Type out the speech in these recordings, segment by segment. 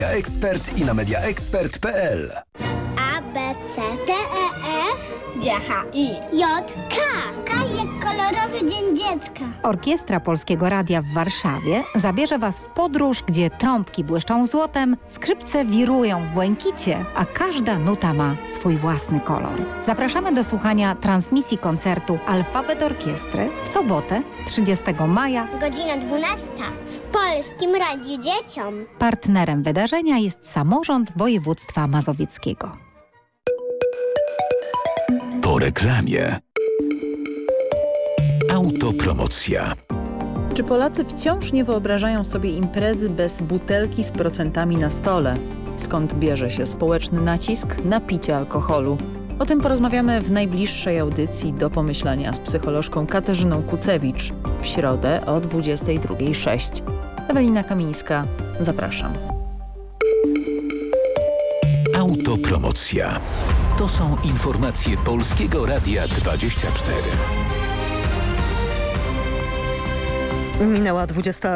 Ekspert i na mediaexpert.pl. A, B, C, D, E, F, G, H, I, J, K. K jak kolorowy dzień dziecka. Orkiestra Polskiego Radia w Warszawie zabierze Was w podróż, gdzie trąbki błyszczą złotem, skrzypce wirują w błękicie, a każda nuta ma swój własny kolor. Zapraszamy do słuchania transmisji koncertu Alfabet Orkiestry w sobotę 30 maja. Godzina 12 w Polskim Radiu Dzieciom. Partnerem wydarzenia jest samorząd województwa mazowieckiego. Po reklamie. Autopromocja. Czy Polacy wciąż nie wyobrażają sobie imprezy bez butelki z procentami na stole? Skąd bierze się społeczny nacisk na picie alkoholu? O tym porozmawiamy w najbliższej audycji Do pomyślenia z psycholożką Katarzyną Kucewicz w środę o 22:06. Ewelina Kamińska, zapraszam. Autopromocja. To są informacje Polskiego Radia 24. Minęła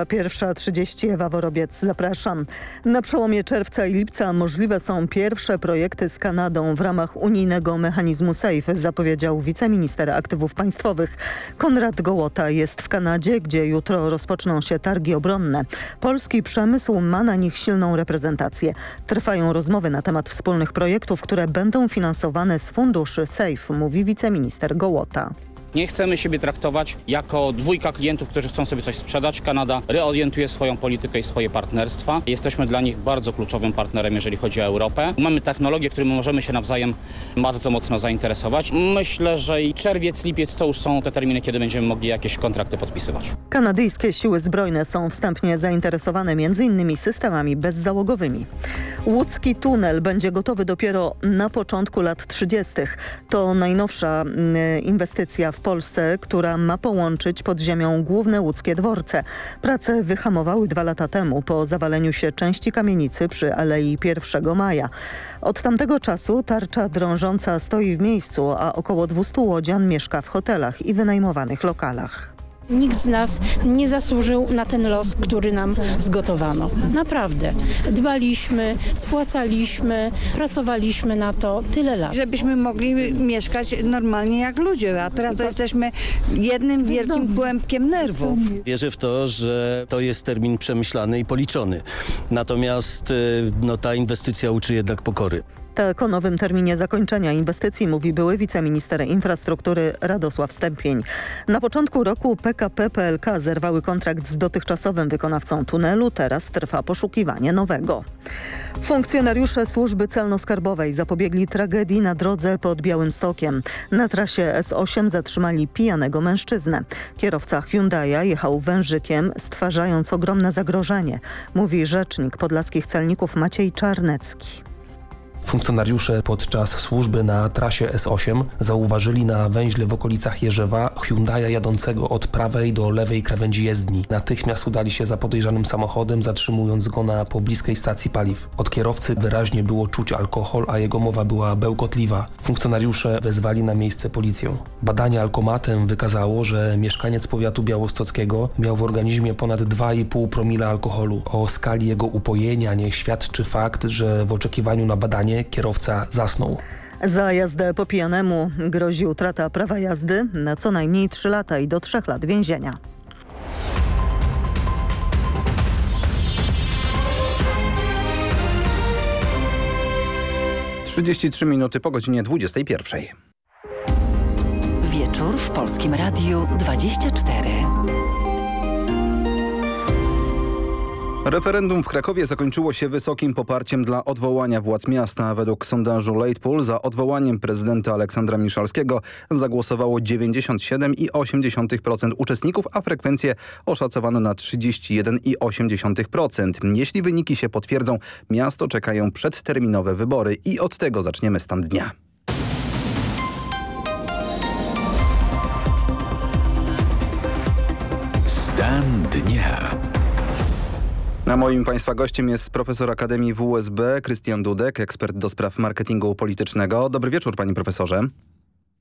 21:30, Ewa Worobiec, zapraszam. Na przełomie czerwca i lipca możliwe są pierwsze projekty z Kanadą w ramach unijnego mechanizmu SAFE, zapowiedział wiceminister aktywów państwowych. Konrad Gołota jest w Kanadzie, gdzie jutro rozpoczną się targi obronne. Polski przemysł ma na nich silną reprezentację. Trwają rozmowy na temat wspólnych projektów, które będą finansowane z funduszy SAFE, mówi wiceminister Gołota. Nie chcemy siebie traktować jako dwójka klientów, którzy chcą sobie coś sprzedać. Kanada reorientuje swoją politykę i swoje partnerstwa. Jesteśmy dla nich bardzo kluczowym partnerem, jeżeli chodzi o Europę. Mamy technologie, którymi możemy się nawzajem bardzo mocno zainteresować. Myślę, że i czerwiec, lipiec to już są te terminy, kiedy będziemy mogli jakieś kontrakty podpisywać. Kanadyjskie siły zbrojne są wstępnie zainteresowane m.in. systemami bezzałogowymi. Łódzki tunel będzie gotowy dopiero na początku lat 30. To najnowsza inwestycja w Polsce, która ma połączyć pod ziemią główne łódzkie dworce. Prace wyhamowały 2 lata temu po zawaleniu się części kamienicy przy Alei 1 Maja. Od tamtego czasu tarcza drążąca stoi w miejscu, a około 200 łodzian mieszka w hotelach i wynajmowanych lokalach. Nikt z nas nie zasłużył na ten los, który nam zgotowano. Naprawdę. Dbaliśmy, spłacaliśmy, pracowaliśmy na to tyle lat. Żebyśmy mogli mieszkać normalnie jak ludzie, a teraz to jesteśmy jednym wielkim kłębkiem nerwów. Wierzę w to, że to jest termin przemyślany i policzony. Natomiast ta inwestycja uczy jednak pokory. Tak o nowym terminie zakończenia inwestycji mówi były wiceminister infrastruktury Radosław Stępień. Na początku roku PKP PLK zerwały kontrakt z dotychczasowym wykonawcą tunelu. Teraz trwa poszukiwanie nowego. Funkcjonariusze służby celno-skarbowej zapobiegli tragedii na drodze pod Białymstokiem. Na trasie S8 zatrzymali pijanego mężczyznę. Kierowca Hyundai'a jechał wężykiem, stwarzając ogromne zagrożenie, mówi rzecznik podlaskich celników Maciej Czarnecki. Funkcjonariusze podczas służby na trasie S8 zauważyli na węźle w okolicach Jerzewa Hyundai'a jadącego od prawej do lewej krawędzi jezdni. Natychmiast udali się za podejrzanym samochodem, zatrzymując go na pobliskiej stacji paliw. Od kierowcy wyraźnie było czuć alkohol, a jego mowa była bełkotliwa. Funkcjonariusze wezwali na miejsce policję. Badanie alkomatem wykazało, że mieszkaniec powiatu białostockiego miał w organizmie ponad 2,5 promila alkoholu. O skali jego upojenia niech świadczy fakt, że w oczekiwaniu na badanie kierowca zasnął. Za jazdę po pijanemu grozi utrata prawa jazdy na co najmniej 3 lata i do 3 lat więzienia. Trzydzieści minuty po godzinie 21. Wieczór w Polskim Radiu 24. Referendum w Krakowie zakończyło się wysokim poparciem dla odwołania władz miasta. Według sondażu Late Poll za odwołaniem prezydenta Aleksandra Miszalskiego zagłosowało 97,8% uczestników, a frekwencję oszacowano na 31,8%. Jeśli wyniki się potwierdzą, miasto czekają przedterminowe wybory i od tego zaczniemy stan dnia. Stan dnia. A moim Państwa gościem jest profesor Akademii WSB Krystian Dudek, ekspert do spraw marketingu politycznego. Dobry wieczór, panie profesorze.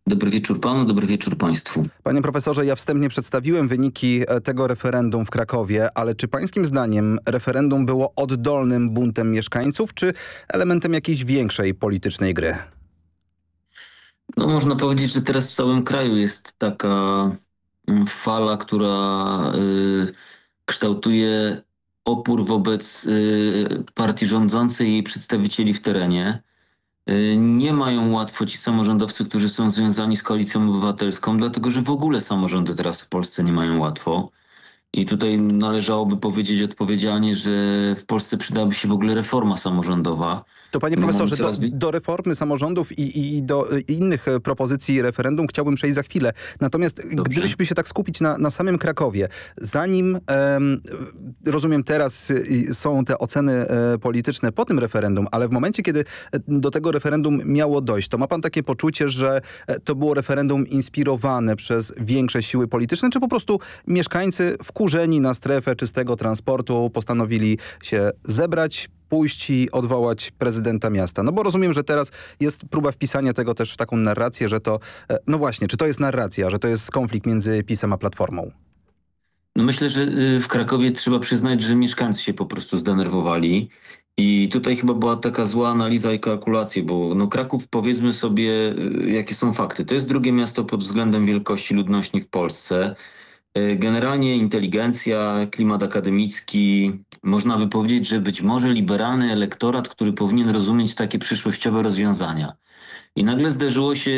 Dobry wieczór panu, dobry wieczór państwu. Panie profesorze, ja wstępnie przedstawiłem wyniki tego referendum w Krakowie, ale czy pańskim zdaniem referendum było oddolnym buntem mieszkańców, czy elementem jakiejś większej politycznej gry? No można powiedzieć, że teraz w całym kraju jest taka fala, która kształtuje opór wobec partii rządzącej i jej przedstawicieli w terenie. Nie mają łatwo ci samorządowcy, którzy są związani z Koalicją Obywatelską, dlatego że w ogóle samorządy teraz w Polsce nie mają łatwo. I tutaj należałoby powiedzieć odpowiedzialnie, że w Polsce przydałaby się w ogóle reforma samorządowa. To panie profesorze, do reformy samorządów i do innych propozycji referendum chciałbym przejść za chwilę. Natomiast gdybyśmy się tak skupić na samym Krakowie, zanim, rozumiem teraz są te oceny polityczne po tym referendum, ale w momencie, kiedy do tego referendum miało dojść, to ma pan takie poczucie, że to było referendum inspirowane przez większe siły polityczne, czy po prostu mieszkańcy wkurzeni na strefę czystego transportu postanowili się zebrać, pójść i odwołać prezydenta miasta? No bo rozumiem, że teraz jest próba wpisania tego też w taką narrację, że to, no właśnie, czy to jest narracja, że to jest konflikt między PiS-em a Platformą? No myślę, że w Krakowie trzeba przyznać, że mieszkańcy się po prostu zdenerwowali i tutaj chyba była taka zła analiza i kalkulacje, bo no Kraków, powiedzmy sobie, jakie są fakty. To jest drugie miasto pod względem wielkości ludności w Polsce. Generalnie inteligencja, klimat akademicki, można by powiedzieć, że być może liberalny elektorat, który powinien rozumieć takie przyszłościowe rozwiązania. I nagle zderzyło się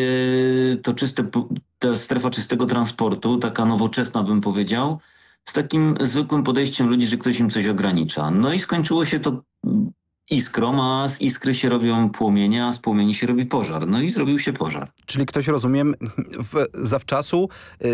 ta strefa czystego transportu, taka nowoczesna bym powiedział, z takim zwykłym podejściem ludzi, że ktoś im coś ogranicza. No i skończyło się to iskrą, a z iskry się robią płomienie, a z płomieni się robi pożar. No i zrobił się pożar. Czyli ktoś, rozumiem, zawczasu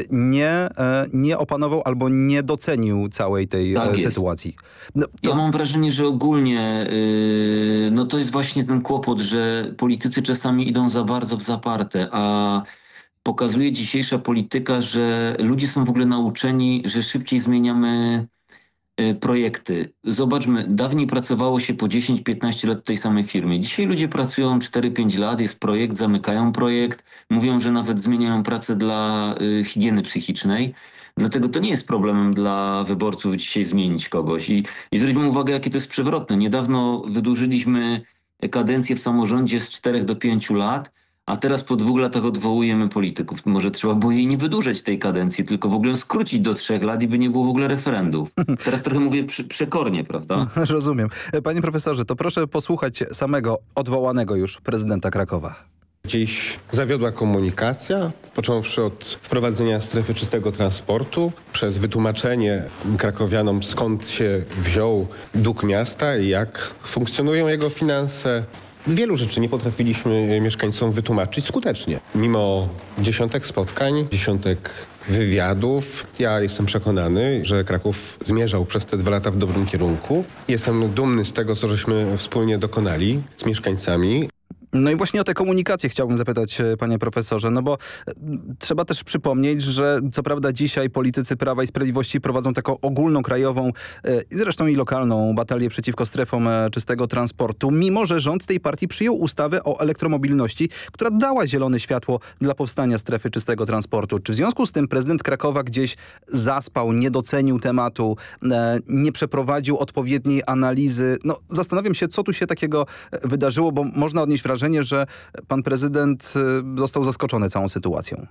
nie opanował albo nie docenił całej tej sytuacji. No, to... Ja mam wrażenie, że ogólnie no to jest właśnie ten kłopot, że politycy czasami idą za bardzo w zaparte, a pokazuje dzisiejsza polityka, że ludzie są w ogóle nauczeni, że szybciej zmieniamy projekty. Zobaczmy, dawniej pracowało się po 10-15 lat w tej samej firmie. Dzisiaj ludzie pracują 4-5 lat, jest projekt, zamykają projekt, mówią, że nawet zmieniają pracę dla higieny psychicznej. Dlatego to nie jest problemem dla wyborców dzisiaj zmienić kogoś. I zwróćmy uwagę, jakie to jest przewrotne. Niedawno wydłużyliśmy kadencję w samorządzie z 4 do 5 lat, a teraz po 2 latach odwołujemy polityków. Może trzeba było jej nie wydłużać tej kadencji, tylko w ogóle skrócić do 3 lat i by nie było w ogóle referendów. Teraz trochę mówię przekornie, prawda? Rozumiem. Panie profesorze, to proszę posłuchać samego odwołanego już prezydenta Krakowa. Dziś zawiodła komunikacja, począwszy od wprowadzenia strefy czystego transportu, przez wytłumaczenie krakowianom, skąd się wziął dług miasta i jak funkcjonują jego finanse. Wielu rzeczy nie potrafiliśmy mieszkańcom wytłumaczyć skutecznie. Mimo dziesiątek spotkań, dziesiątek wywiadów, ja jestem przekonany, że Kraków zmierzał przez te 2 lata w dobrym kierunku. Jestem dumny z tego, co żeśmy wspólnie dokonali z mieszkańcami. No i właśnie o tę komunikację chciałbym zapytać, panie profesorze, no bo trzeba też przypomnieć, że co prawda dzisiaj politycy Prawa i Sprawiedliwości prowadzą taką ogólnokrajową, zresztą i lokalną batalię przeciwko strefom czystego transportu, mimo że rząd tej partii przyjął ustawę o elektromobilności, która dała zielone światło dla powstania strefy czystego transportu. Czy w związku z tym prezydent Krakowa gdzieś zaspał, nie docenił tematu, nie przeprowadził odpowiedniej analizy? No zastanawiam się, co tu się takiego wydarzyło, bo można odnieść wrażenie, że pan prezydent został zaskoczony całą sytuacją.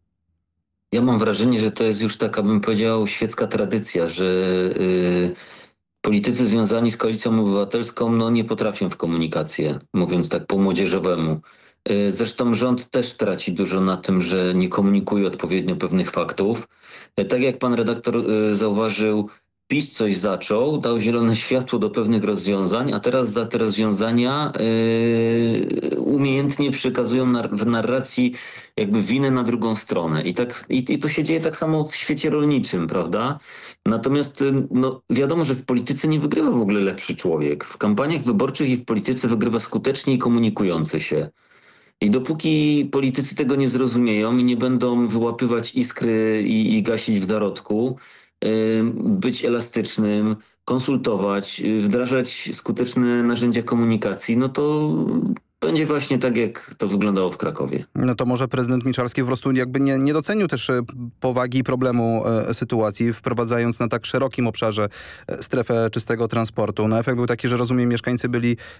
Ja mam wrażenie, że to jest już taka, bym powiedział, świecka tradycja, że politycy związani z Koalicją Obywatelską no, nie potrafią w komunikację, mówiąc tak po młodzieżowemu. Zresztą rząd też traci dużo na tym, że nie komunikuje odpowiednio pewnych faktów. Tak jak pan redaktor zauważył, PiS coś zaczął, dał zielone światło do pewnych rozwiązań, a teraz za te rozwiązania umiejętnie przekazują w narracji jakby winę na drugą stronę. I to się dzieje tak samo w świecie rolniczym, prawda? Natomiast no, wiadomo, że w polityce nie wygrywa w ogóle lepszy człowiek. W kampaniach wyborczych i w polityce wygrywa skuteczniej komunikujący się. I dopóki politycy tego nie zrozumieją i nie będą wyłapywać iskry i gasić w zarodku, być elastycznym, konsultować, wdrażać skuteczne narzędzia komunikacji, no to Będzie właśnie tak, jak to wyglądało w Krakowie. No to może prezydent Miszalski po prostu jakby nie docenił też powagi problemu sytuacji, wprowadzając na tak szerokim obszarze strefę czystego transportu. No efekt był taki, że rozumiem, mieszkańcy byli